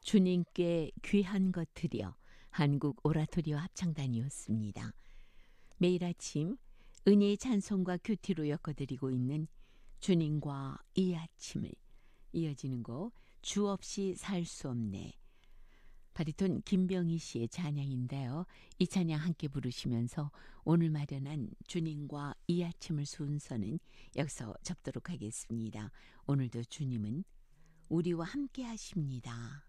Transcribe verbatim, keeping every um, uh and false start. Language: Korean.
주님께 귀한 것 드려 한국 오라토리오 합창단이었습니다. 매일 아침 은혜의 찬송과 큐티로 엮어드리고 있는 주님과 이 아침을, 이어지는 곡 주 없이 살 수 없네, 바리톤 김병희 씨의 찬양인데요. 이 찬양 함께 부르시면서 오늘 마련한 주님과 이 아침을 순서는 여기서 접도록 하겠습니다. 오늘도 주님은 우리와 함께 하십니다.